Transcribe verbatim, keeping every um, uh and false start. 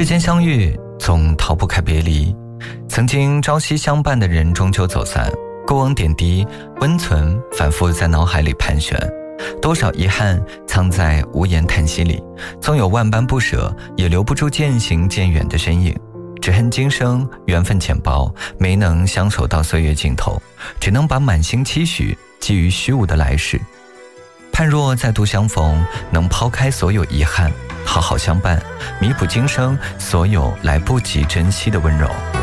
世间相遇，总逃不开别离。曾经朝夕相伴的人，终究走散。过往点滴温存，反复在脑海里盘旋。多少遗憾藏在无言叹息里，纵有万般不舍，也留不住渐行渐远的身影。只恨今生缘分浅薄，没能相守到岁月尽头，只能把满心期许寄于虚无的来世。盼若再度相逢，能抛开所有遗憾，好好相伴，弥补今生所有来不及珍惜的温柔。